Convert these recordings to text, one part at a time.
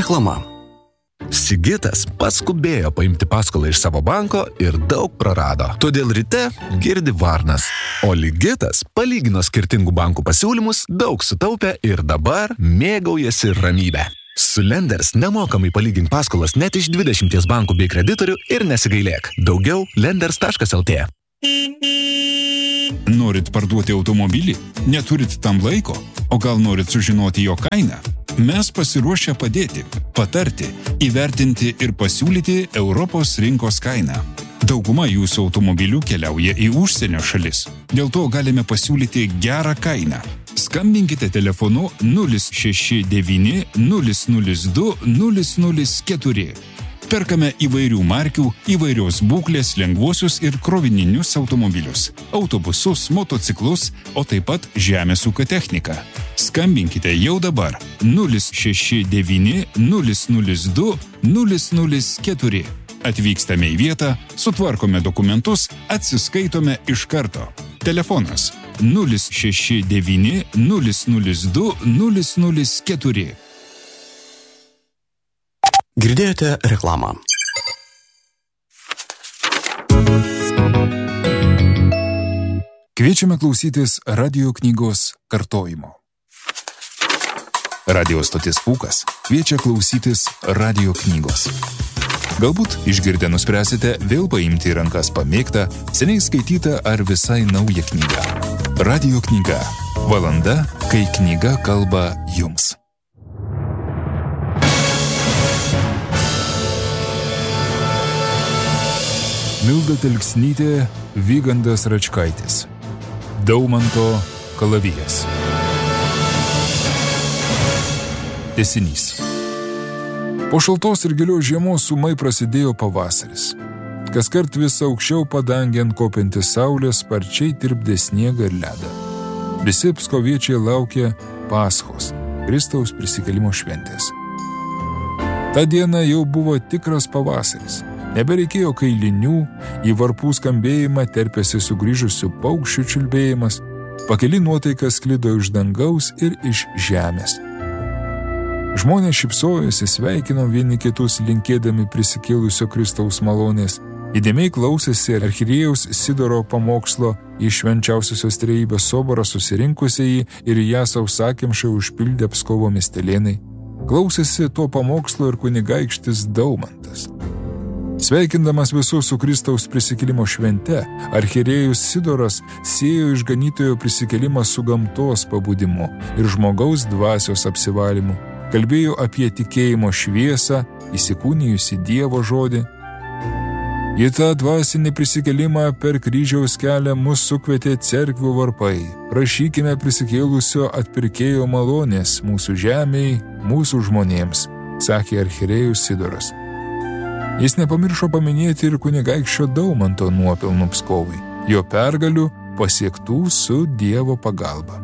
Reklama. Sigitas paskubėjo paimti paskolą iš savo banko ir daug prarado. Todėl ryte girdi varnas. O Ligitas palygino skirtingų bankų pasiūlymus, daug sutaupė ir dabar mėgaujasi ramybę. Su Lenders nemokamai palygink paskolas net iš 20 bankų bei kreditorių ir nesigailėk. Daugiau lenders.lt. Norit parduoti automobilį? Neturit tam laiko? O gal norit sužinoti jo kainą? Mes pasiruošę padėti, patarti, įvertinti ir pasiūlyti Europos rinkos kainą. Dauguma jūsų automobilių keliauja į užsienio šalis. Dėl to galime pasiūlyti gerą kainą. Skambinkite telefonu 069 002 004. Perkame įvairių markių, įvairios būklės lengvuosius ir krovininius automobilius, autobusus, motociklus, o taip pat žemės ūkio techniką. Skambinkite jau dabar 069 002 004. Atvykstame į vietą, sutvarkome dokumentus, atsiskaitome iš karto. Telefonas 069 002 004. Girdėjote reklamą. Kviečiame klausytis radio knygos kartojimo. Radio stotis Pūkas kviečia klausytis radio knygos. Galbūt išgirdę nuspręsite vėl paimti į rankas pamėgtą, seniai skaitytą ar visai naują knygą. Radio knyga. Valanda, kai knyga kalba jums. Milda Telksnytė, Vygandas Račkaitis. Daumanto kalavijas. Tęsinys. Po šaltos ir gilios žiemos ūmai prasidėjo pavasaris. Kaskart vis aukščiau padangėn kopiantis saulė sparčiai tirpdė sniegą ir ledą. Visi pskoviečiai laukė Paschos, Kristaus prisikėlimo šventės. Ta diena jau buvo tikras pavasaris. Nebereikėjo kailinių, į varpų skambėjimą terpėsi sugrįžusių paukščių čiulbėjimas, pakeli nuotaika sklido iš dangaus ir iš žemės. Žmonės šypsojosi, sveikino vieni kitus, linkėdami prisikėlusio Kristaus malonės, įdėmiai klausėsi archirėjaus Sidoro pamokslo į švenčiausiosios trejybės soborą susirinkusieji ir ją sausakimšai užpildė Pskovo miestelėnai. Klausėsi to pamokslo ir kunigaikštis Daumantas. Sveikindamas visus su Kristaus prisikėlimo švente, archirėjus Sidoras siejo išganytojo prisikėlimą su gamtos pabudimu ir žmogaus dvasios apsivalymu, kalbėjo apie tikėjimo šviesą, įsikūnijusi Dievo žodį. Į tą dvasinį prisikėlimą per kryžiaus kelią mus sukvietė cerkvių varpai. Prašykime prisikėlusio atpirkėjo malonės mūsų žemėj, mūsų žmonėms, sakė archirėjus Sidoras. Jis nepamiršo paminėti ir kunigaikščio Daumanto nuopelnų Pskovui, jo pergalių pasiektų su Dievo pagalba.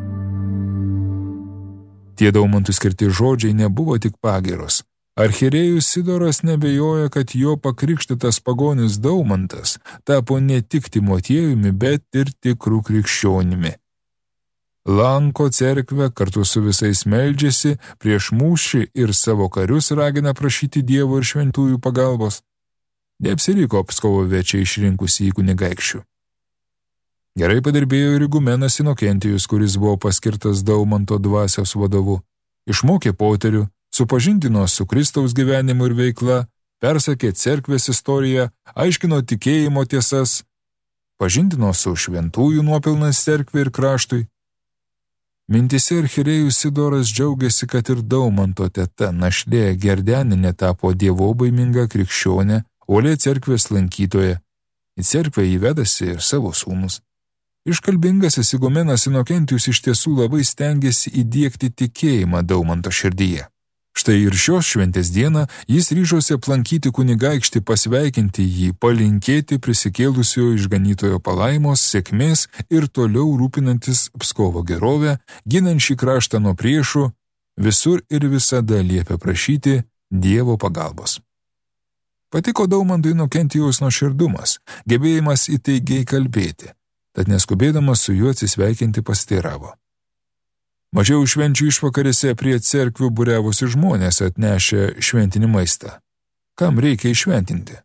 Tie Daumantui skirti žodžiai nebuvo tik pagyros. Archirėjus Sidoras nebejoja, kad jo pakrikštytas pagonis Daumantas tapo ne tik Timotiejumi, bet ir tikrų krikščionimi. Lanko cerkvę, kartu su visais meldžiasi, prieš mūšį ir savo karius ragina prašyti Dievo ir šventųjų pagalbos. Neapsiriko Pskovo večiai išrinkusi į kunigaikščių. Gerai padirbėjo ir igumenas Inokentijus, kuris buvo paskirtas Daumanto dvasios vadovu. Išmokė poterių, supažindino su Kristaus gyvenimu ir veikla, persakė cerkvės istoriją, aiškino tikėjimo tiesas, pažindino su šventųjų nuopelnais cerkvė ir kraštui. Mintise archirėjus Sidoras džiaugiasi, kad ir Daumanto teta našlė Gerdeninė tapo dievobaiminga krikščionė, uolė cerkvės lankytoja. Į cerkvę įvedasi ir savo sūnus. Iškalbingasis igumenas Inokentijus iš tiesų labai stengiasi įdiegti tikėjimą Daumanto širdyje. Štai ir šios šventės dieną jis ryžosi aplankyti kunigaikštį, pasveikinti jį, palinkėti prisikėlusiojo išganytojo palaimos, sėkmės ir toliau rūpinantis Pskovo gerovę, ginant šį kraštą nuo priešų, visur ir visada liepia prašyti Dievo pagalbos. Patiko Daumantui Inokentijaus nuoširdumas, gebėjimas įtaigiai kalbėti, tad neskubėdamas su juo atsisveikinti pasiteiravo. Mažiau švenčių išvakarėse prie cerkvių būriavosi žmonės atnešę šventinį maistą. Kam reikia iššventinti?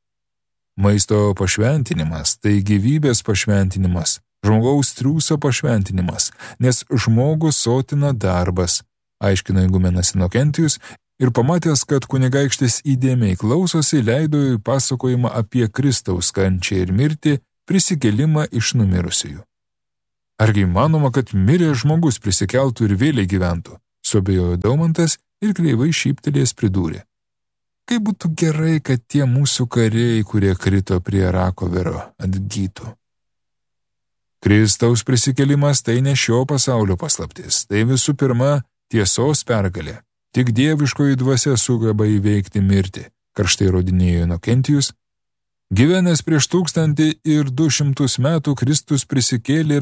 Maisto pašventinimas tai gyvybės pašventinimas, žmogaus triūso pašventinimas, nes žmogų sotina darbas, aiškino igumenas Inokentijus ir pamatęs, kad kunigaikštis įdėmiai klausosi, leido į pasakojimą apie Kristaus kančią ir mirtį, prisikėlimą iš numirusiųjų. Argi įmanoma, kad miręs žmogus prisikeltų ir vėliai gyventų, suabejojo Daumantas ir kreivai šyptelėjęs pridūrė. Kaip būtų gerai, kad tie mūsų kariai, kurie krito prie Rakovero, atgytų. Kristaus prisikėlimas tai ne šio pasaulio paslaptis, tai visų pirma tiesos pergalė. Tik dieviškoji dvasia sugeba įveikti mirtį, karštai įrodinėjo Inokentijus. Gyvenęs prieš 1200 metų Kristus prisikėlė ir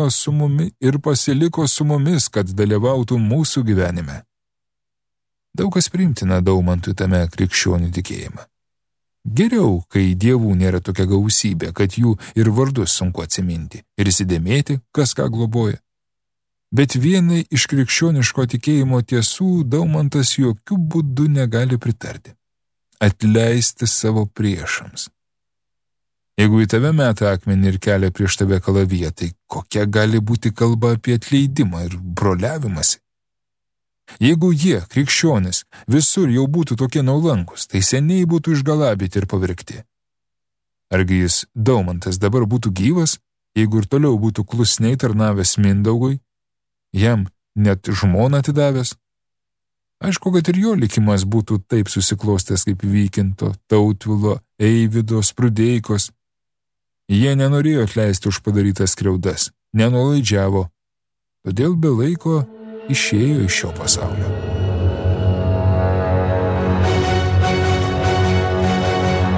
pasiliko su mumis, kad dalyvautų mūsų gyvenime. Daug kas priimtina Daumantui tame krikščionių tikėjimą. Geriau, kai dievų nėra tokia gausybė, kad jų ir vardus sunku atsiminti ir įsidėmėti, kas ką globoja. Bet vienai iš krikščioniško tikėjimo tiesų Daumantas jokių būdų negali pritarti. Atleisti savo priešams. Jeigu į tave meta akmenį ir kelia prieš tave kalaviją, tai kokia gali būti kalba apie atleidimą ir broliavimąsi? Jeigu jie, krikščionis, visur jau būtų tokie nuolankus, tai seniai būtų išgalabyti ir pavirkti. Argi jis, Daumantas, dabar būtų gyvas, jeigu ir toliau būtų klusniai tarnavęs Mindaugui, jam net žmoną atidavęs? Aišku, kad ir jo likimas būtų taip susiklostęs kaip Vykinto, Tautvilo, Eivydo, Sprudeikos. Jie nenorėjo atleisti už padarytas skriaudas, nenuolaidžiavo, todėl be laiko išėjo iš šio pasaulio.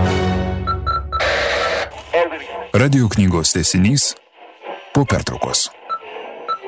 Radio knygos tęsinys po pertraukos.